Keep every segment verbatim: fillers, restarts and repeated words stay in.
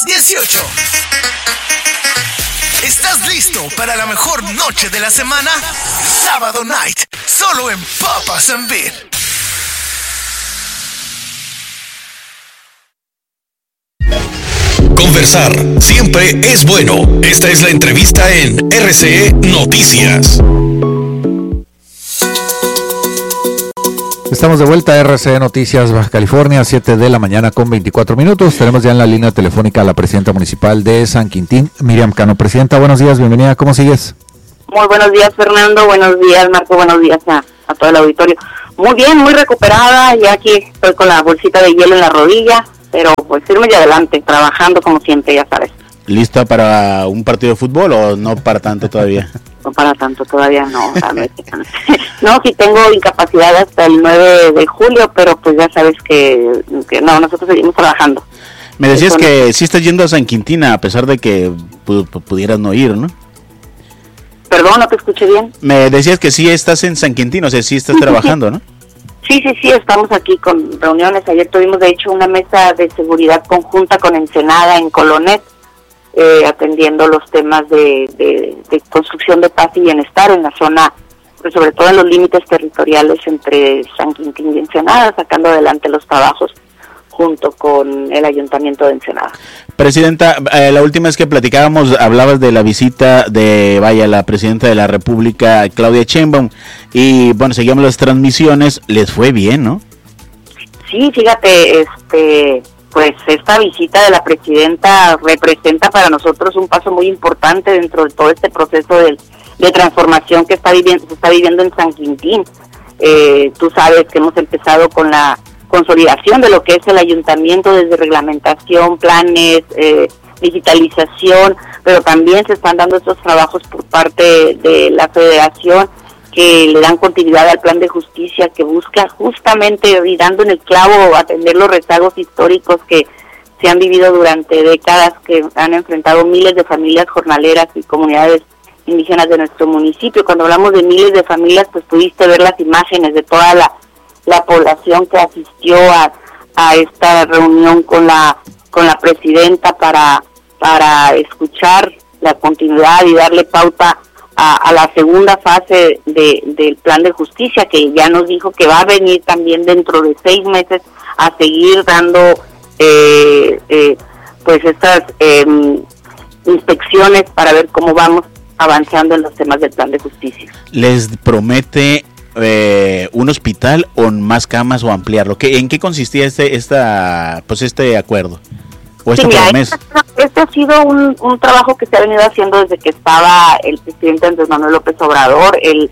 dieciocho. ¿Estás listo para la mejor noche de la semana? Sábado Night, solo en Papas and Beer. Conversar siempre es bueno. Esta es la entrevista en R C E Noticias. Estamos de vuelta a R C E Noticias Baja California, siete de la mañana con veinticuatro minutos. Tenemos ya en la línea telefónica a la presidenta municipal de San Quintín, Miriam Cano. Presidenta, buenos días, bienvenida, ¿cómo sigues? Muy buenos días, Fernando, buenos días, Marco, buenos días a, a todo el auditorio. Muy bien, muy recuperada, ya aquí estoy con la bolsita de hielo en la rodilla, pero pues irme de adelante, trabajando como siempre, ya sabes. ¿Lista para un partido de fútbol o no para tanto todavía? No para tanto, todavía no. No, sí tengo incapacidad hasta el nueve de julio, pero pues ya sabes que, que no, nosotros seguimos trabajando. Me decías Eso que no. sí estás yendo a San Quintín a pesar de que pu- pu- pudieras no ir, ¿no? Perdón, no te escuché bien. Me decías que sí estás en San Quintín, o sea, sí estás Sí, sí, trabajando, sí. ¿no? Sí, sí, sí, estamos aquí con reuniones. Ayer tuvimos, de hecho, una mesa de seguridad conjunta con Ensenada en Colonet, eh, atendiendo los temas de, de, de construcción de paz y bienestar en la zona, pues sobre todo en los límites territoriales entre San Quintín y Ensenada, sacando adelante los trabajos junto con el Ayuntamiento de Ensenada. Presidenta, eh, la última vez que platicábamos hablabas de la visita de, vaya, la presidenta de la República, Claudia Sheinbaum, y bueno, seguíamos las transmisiones, les fue bien, ¿no? Sí, fíjate, este, pues esta visita de la presidenta representa para nosotros un paso muy importante dentro de todo este proceso de, de transformación que está viviendo, se está viviendo en San Quintín. Eh, tú sabes que hemos empezado con la consolidación de lo que es el ayuntamiento, desde reglamentación, planes, eh, digitalización, pero también se están dando estos trabajos por parte de la federación que le dan continuidad al plan de justicia, que busca justamente, y dando en el clavo, atender los rezagos históricos que se han vivido durante décadas, que han enfrentado miles de familias jornaleras y comunidades indígenas de nuestro municipio. Cuando hablamos de miles de familias, pues pudiste ver las imágenes de toda la la población que asistió a, a esta reunión con la con la presidenta para para escuchar la continuidad y darle pauta a, a la segunda fase de del plan de justicia, que ya nos dijo que va a venir también dentro de seis meses a seguir dando eh, eh, pues estas eh, inspecciones para ver cómo vamos avanzando en los temas del plan de justicia. Les promete Eh, un hospital o más camas o ampliarlo. ¿Qué, ¿En qué consistía este esta pues este acuerdo o esta sí, mira, promesa? Este, este ha sido un, un trabajo que se ha venido haciendo desde que estaba el presidente Andrés Manuel López Obrador, el,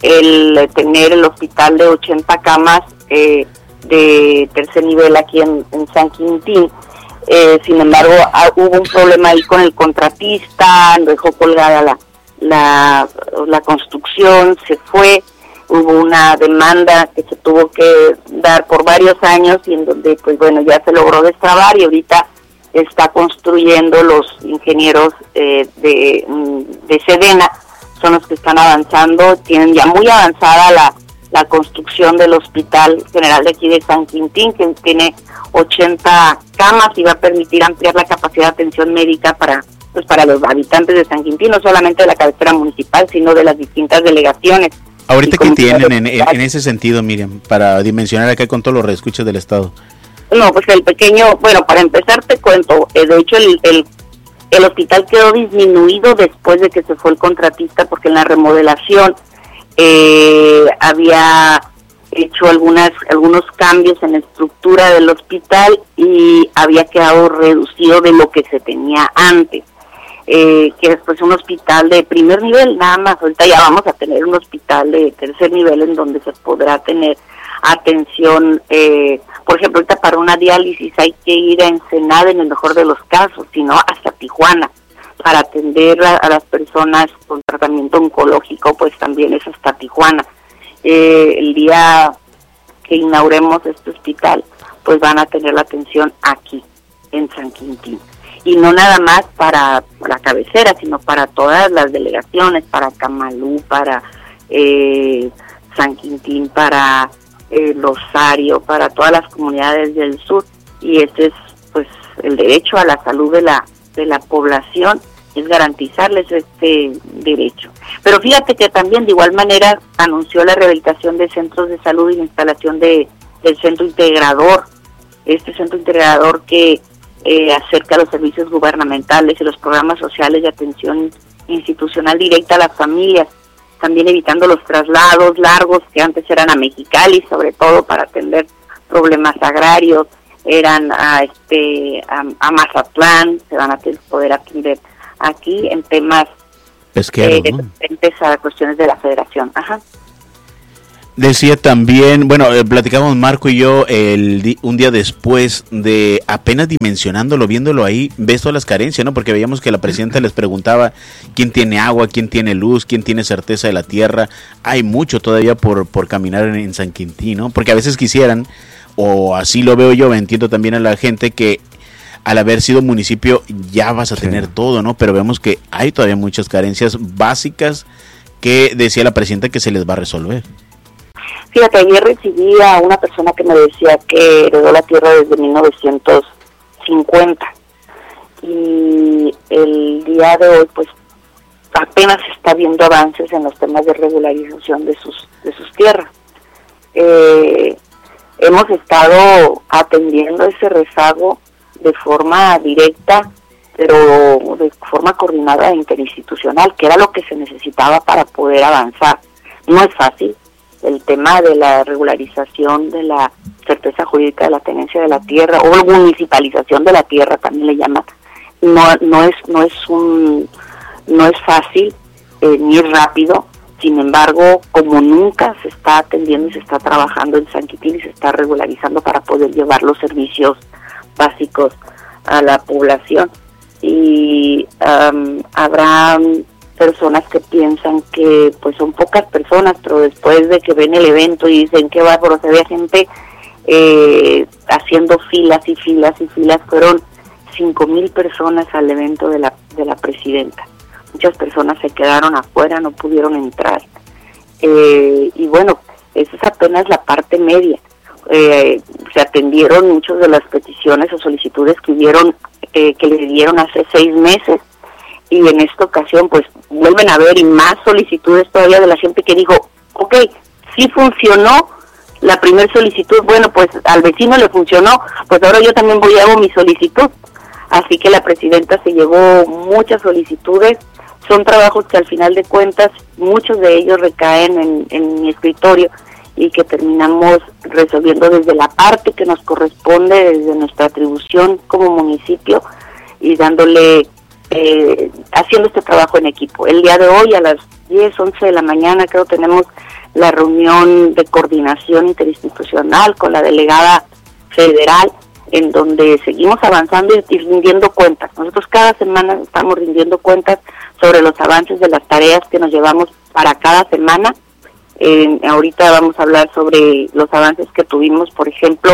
el tener el hospital de ochenta camas eh, de tercer nivel aquí en, en San Quintín. Eh, sin embargo, ah, hubo un problema ahí con el contratista, dejó colgada la, la, la construcción, se fue. Hubo una demanda que se tuvo que dar por varios años y en donde, pues bueno, ya se logró destrabar y ahorita está construyendo los ingenieros eh, de, de Sedena, son los que están avanzando, tienen ya muy avanzada la, la construcción del Hospital General de aquí de San Quintín, que tiene ochenta camas y va a permitir ampliar la capacidad de atención médica para pues para los habitantes de San Quintín, no solamente de la cabecera municipal, sino de las distintas delegaciones. Ahorita, ¿qué tienen en, en, en ese sentido, Miriam, para dimensionar acá con todos los reescuchas del estado? No, pues el pequeño, bueno, para empezar te cuento, eh, de hecho el, el el hospital quedó disminuido después de que se fue el contratista, porque en la remodelación eh, había hecho algunas algunos cambios en la estructura del hospital y había quedado reducido de lo que se tenía antes. Eh, que después un hospital de primer nivel, nada más. Ahorita ya vamos a tener un hospital de tercer nivel en donde se podrá tener atención, eh, por ejemplo, ahorita para una diálisis hay que ir a Ensenada en el mejor de los casos, sino hasta Tijuana. Para atender a, a las personas con tratamiento oncológico, pues también es hasta Tijuana. Eh, el día que inauguremos este hospital, pues van a tener la atención aquí, en San Quintín. Y no nada más para la cabecera, sino para todas las delegaciones, para Camalú, para eh, San Quintín, para eh, Rosario, para todas las comunidades del sur. Y ese es pues el derecho a la salud de la de la población es garantizarles este derecho. Pero fíjate que también de igual manera anunció la rehabilitación de centros de salud y la instalación de del centro integrador, este centro integrador que eh, acerca los servicios gubernamentales y los programas sociales de atención institucional directa a las familias, también evitando los traslados largos que antes eran a Mexicali, sobre todo para atender problemas agrarios, eran a este a, a Mazatlán, se van a poder atender aquí en temas pesqueros, eh, ¿no? referentes a cuestiones de la Federación. Ajá. Decía también, bueno, eh, platicamos Marco y yo el di- un día después de apenas dimensionándolo, viéndolo ahí, ves todas las carencias, ¿no? Porque veíamos que la presidenta les preguntaba quién tiene agua, quién tiene luz, quién tiene certeza de la tierra. Hay mucho todavía por, por caminar en, en San Quintín, ¿no? Porque a veces quisieran, o así lo veo yo, entiendo también a la gente que al haber sido municipio ya vas a Sí. tener todo, ¿no? Pero vemos que hay todavía muchas carencias básicas que decía la presidenta que se les va a resolver. Fíjate, ayer recibí a una persona que me decía que heredó la tierra desde mil novecientos cincuenta y el día de hoy pues apenas está viendo avances en los temas de regularización de sus de sus tierras. Eh, hemos estado atendiendo ese rezago de forma directa, pero de forma coordinada e interinstitucional, que era lo que se necesitaba para poder avanzar. No es fácil. El tema de la regularización de la certeza jurídica de la tenencia de la tierra o municipalización de la tierra también le llaman, no no es no es un no es fácil eh, ni rápido. Sin embargo, como nunca se está atendiendo y se está trabajando en San Quintín y se está regularizando para poder llevar los servicios básicos a la población. Y um, habrá personas que piensan que pues son pocas personas, pero después de que ven el evento y dicen que va, pero se ve gente eh, haciendo filas y filas y filas. Fueron cinco mil personas al evento de la de la presidenta. Muchas personas se quedaron afuera, no pudieron entrar. Eh, y bueno, esa es apenas la parte media. Eh, se atendieron muchas de las peticiones o solicitudes que hubieron, eh, que le dieron hace seis meses. Y en esta ocasión pues vuelven a haber y más solicitudes todavía de la gente que dijo, ok, sí funcionó la primera solicitud, bueno, pues al vecino le funcionó, pues ahora yo también voy y hago mi solicitud. Así que la presidenta se llevó muchas solicitudes, son trabajos que al final de cuentas muchos de ellos recaen en, en mi escritorio y que terminamos resolviendo desde la parte que nos corresponde, desde nuestra atribución como municipio y dándole Eh, haciendo este trabajo en equipo. El día de hoy a las diez, once de la mañana creo tenemos la reunión de coordinación interinstitucional con la delegada federal, en donde seguimos avanzando y, y rindiendo cuentas. Nosotros cada semana estamos rindiendo cuentas sobre los avances de las tareas que nos llevamos para cada semana. Eh, ahorita vamos a hablar sobre los avances que tuvimos, por ejemplo,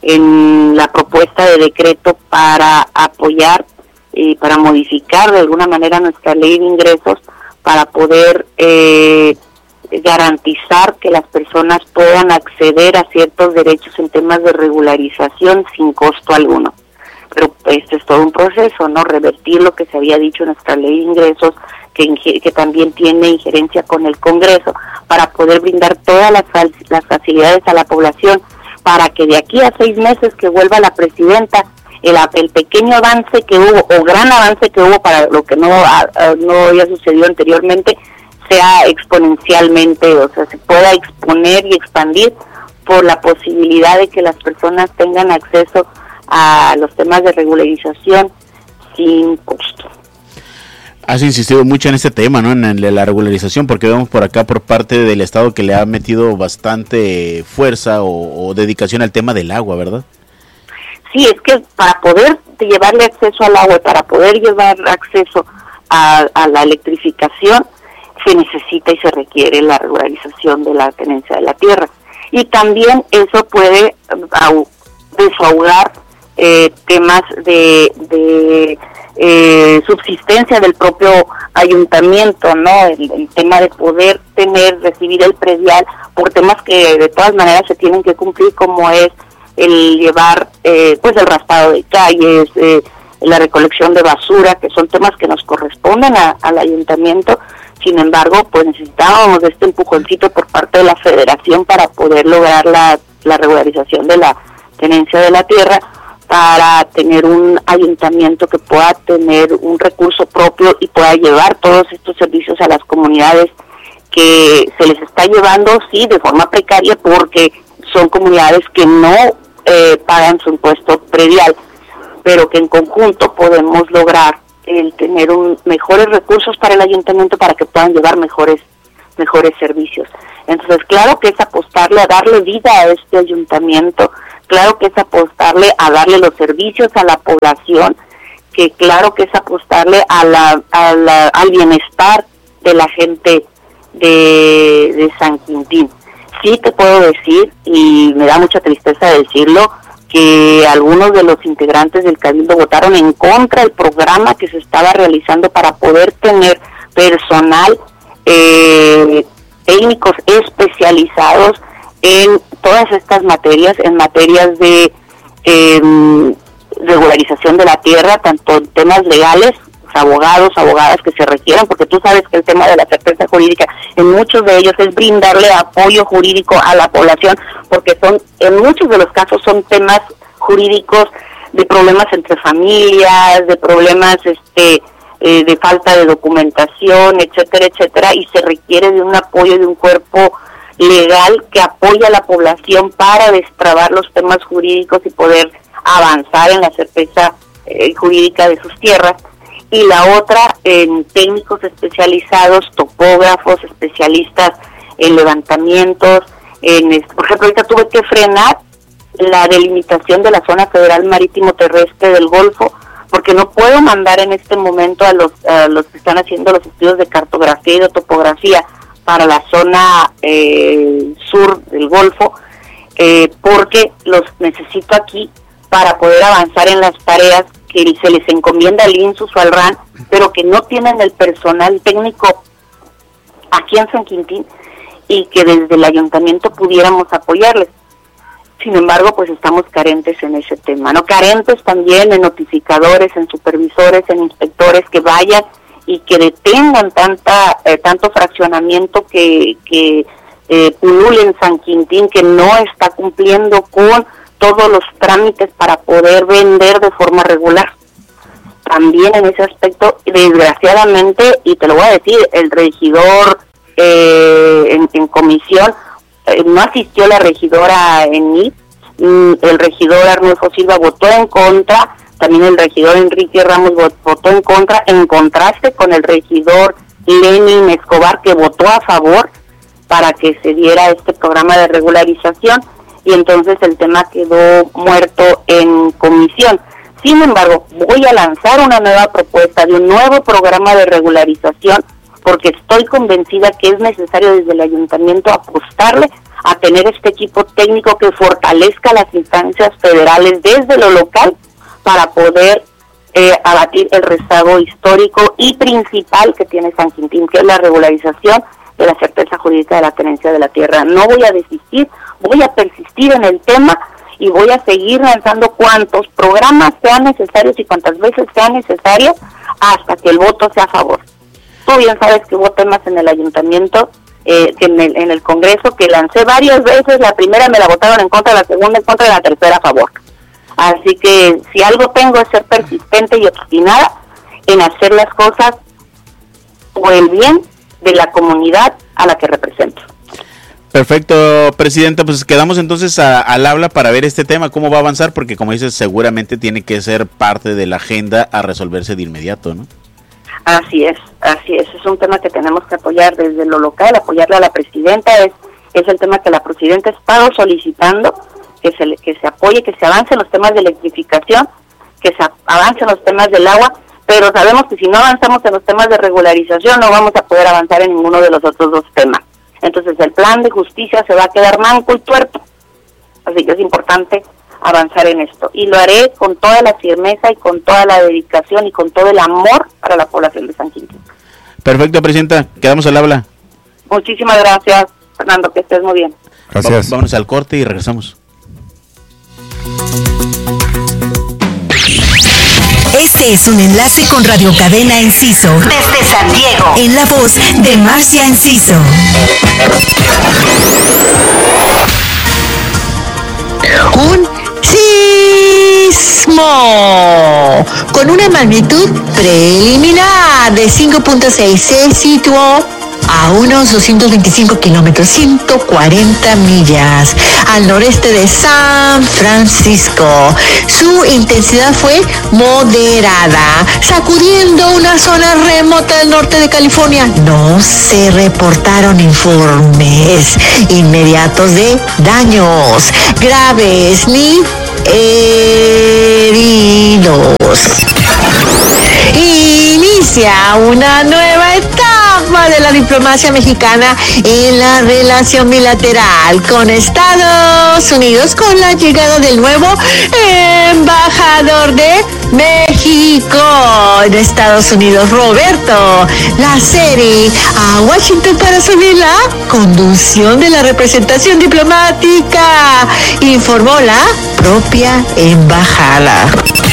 en la propuesta de decreto para apoyar y para modificar de alguna manera nuestra ley de ingresos para poder eh, garantizar que las personas puedan acceder a ciertos derechos en temas de regularización sin costo alguno. Pero este es todo un proceso, ¿no? Revertir lo que se había dicho en nuestra ley de ingresos, que, que también tiene injerencia con el Congreso, para poder brindar todas las, las facilidades a la población, para que de aquí a seis meses que vuelva la presidenta, El, el pequeño avance que hubo, o gran avance que hubo para lo que no, no había sucedido anteriormente, sea exponencialmente, o sea, se pueda exponer y expandir por la posibilidad de que las personas tengan acceso a los temas de regularización sin costo. Has insistido mucho en este tema, ¿no? En la regularización, porque vemos por acá por parte del Estado que le ha metido bastante fuerza o, o dedicación al tema del agua, ¿verdad? Sí, es que para poder llevarle acceso al agua, para poder llevar acceso a, a la electrificación, se necesita y se requiere la regularización de la tenencia de la tierra. Y también eso puede uh, desahogar eh, temas de, de eh, subsistencia del propio ayuntamiento, ¿no? El, el tema de poder tener, recibir el predial por temas que de todas maneras se tienen que cumplir, como es el llevar eh, pues el raspado de calles, eh, la recolección de basura, que son temas que nos corresponden a, al ayuntamiento. Sin embargo, pues necesitábamos este empujoncito por parte de la federación para poder lograr la, la regularización de la tenencia de la tierra, para tener un ayuntamiento que pueda tener un recurso propio y pueda llevar todos estos servicios a las comunidades que se les está llevando, sí, de forma precaria, porque son comunidades que no eh, pagan su impuesto predial, pero que en conjunto podemos lograr el tener un, mejores recursos para el ayuntamiento para que puedan llevar mejores mejores servicios. Entonces, claro que es apostarle a darle vida a este ayuntamiento, claro que es apostarle a darle los servicios a la población, que claro que es apostarle a la, a la, al bienestar de la gente de, de San Quintín. Sí te puedo decir, y me da mucha tristeza decirlo, que algunos de los integrantes del Cabildo votaron en contra del programa que se estaba realizando para poder tener personal eh, técnicos especializados en todas estas materias, en materias de eh, regularización de la tierra, tanto en temas legales, abogados, abogadas que se requieran, porque tú sabes que el tema de la certeza jurídica en muchos de ellos es brindarle apoyo jurídico a la población, porque son, en muchos de los casos son temas jurídicos de problemas entre familias, de problemas este eh, de falta de documentación, etcétera, etcétera, y se requiere de un apoyo de un cuerpo legal que apoya a la población para destrabar los temas jurídicos y poder avanzar en la certeza eh, jurídica de sus tierras. Y la otra en técnicos especializados, topógrafos, especialistas en levantamientos, en, por ejemplo, ahorita tuve que frenar la delimitación de la zona federal marítimo terrestre del Golfo, porque no puedo mandar en este momento a los, a los que están haciendo los estudios de cartografía y de topografía para la zona eh, sur del Golfo, eh, porque los necesito aquí para poder avanzar en las tareas que se les encomienda al INSUS o al R A N, pero que no tienen el personal técnico aquí en San Quintín y que desde el ayuntamiento pudiéramos apoyarles. Sin embargo, pues estamos carentes en ese tema, ¿no? Carentes también en notificadores, en supervisores, en inspectores que vayan y que detengan tanta eh, tanto fraccionamiento que, que eh, pulule en San Quintín, que no está cumpliendo con todos los trámites para poder vender de forma regular. También en ese aspecto, desgraciadamente, y te lo voy a decir, el regidor eh, en, en comisión, eh, no asistió la regidora en I P, el regidor Arnulfo Silva votó en contra, también el regidor Enrique Ramos votó en contra, en contraste con el regidor Lenin Escobar, que votó a favor para que se diera este programa de regularización, y entonces el tema quedó muerto en comisión. Sin embargo, voy a lanzar una nueva propuesta de un nuevo programa de regularización, porque estoy convencida que es necesario desde el ayuntamiento apostarle a tener este equipo técnico que fortalezca las instancias federales desde lo local para poder eh, abatir el rezago histórico y principal que tiene San Quintín, que es la regularización de la certeza jurídica de la tenencia de la tierra. No voy a desistir, voy a persistir en el tema y voy a seguir lanzando cuantos programas sean necesarios y cuantas veces sean necesarias hasta que el voto sea a favor. Tú bien sabes que hubo temas en el ayuntamiento, eh, que en, el, en el Congreso, que lancé varias veces, la primera me la votaron en contra, la segunda en contra y la tercera a favor. Así que si algo tengo es ser persistente y obstinada en hacer las cosas por el bien de la comunidad a la que represento. Perfecto, Presidenta, pues quedamos entonces a, al habla para ver este tema, cómo va a avanzar, porque como dices, seguramente tiene que ser parte de la agenda a resolverse de inmediato, ¿no? Así es, así es, es un tema que tenemos que apoyar desde lo local, apoyarle a la Presidenta, es, es el tema que la Presidenta ha estado solicitando, que se, que se apoye, que se avance en los temas de electrificación, que se avance en los temas del agua, pero sabemos que si no avanzamos en los temas de regularización no vamos a poder avanzar en ninguno de los otros dos temas. Entonces el plan de justicia se va a quedar manco y tuerto. Así que es importante avanzar en esto. Y lo haré con toda la firmeza y con toda la dedicación y con todo el amor para la población de San Quintín. Perfecto, Presidenta. Quedamos al habla. Muchísimas gracias, Fernando. Que estés muy bien. Gracias. Va- vámonos al corte y regresamos. Este es un enlace con Radio Cadena Enciso. Desde San Diego. En la voz de Marcia Enciso. Un sismo con una magnitud preliminar de cinco punto seis se situó a unos doscientos veinticinco kilómetros, ciento cuarenta millas, al noreste de San Francisco. Su intensidad fue moderada, sacudiendo una zona remota del norte de California. No se reportaron informes inmediatos de daños graves ni heridos. Inicia una nueva etapa de la diplomacia mexicana en la relación bilateral con Estados Unidos, con la llegada del nuevo embajador de México en Estados Unidos, Roberto Laceri, a Washington para asumir la conducción de la representación diplomática, informó la propia embajada.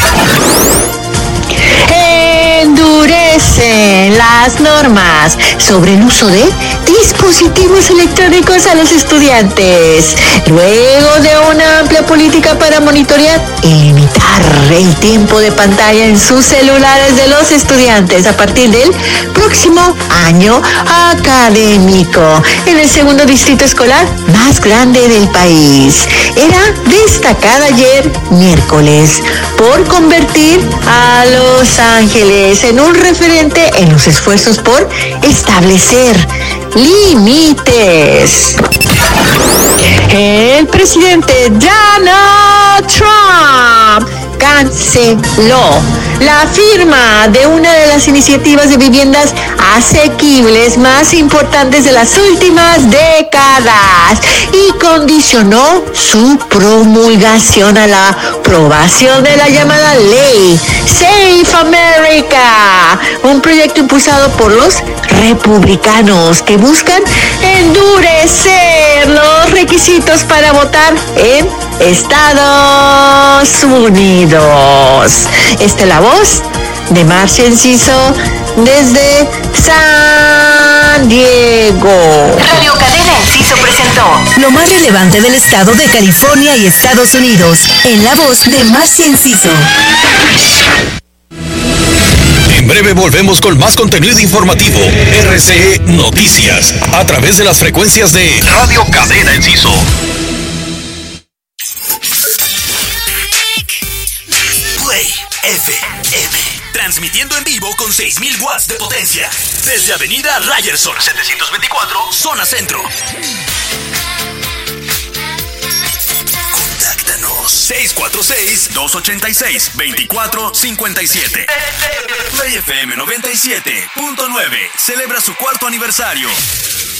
Endurecen las normas sobre el uso de dispositivos electrónicos a los estudiantes, luego de una amplia política para monitorear y limitar el tiempo de pantalla en sus celulares de los estudiantes a partir del próximo año académico, en el segundo distrito escolar más grande del país. Era destacada ayer, miércoles, por convertir a Los Ángeles en un referente en los esfuerzos por establecer límites. El presidente Donald Trump canceló la firma de una de las iniciativas de viviendas asequibles más importantes de las últimas décadas y condicionó su promulgación a la aprobación de la llamada ley Safe America, un proyecto impulsado por los republicanos que buscan endurecer los requisitos para votar en Estados Unidos. Esta es la voz de Marcia Enciso desde San Diego. Radio Cadena Enciso presentó lo más relevante del estado de California y Estados Unidos, en la voz de Marcia Enciso. En breve volvemos con más contenido informativo. R C E Noticias, a través de las frecuencias de Radio Cadena Enciso. Play F M. Transmitiendo en vivo con seis mil watts de potencia. Desde Avenida Ryerson setecientos veinticuatro, Zona Centro. Contáctanos seis cuatro seis, dos ocho seis, dos cuatro cinco siete. Play F M noventa y siete punto nueve celebra su cuarto aniversario.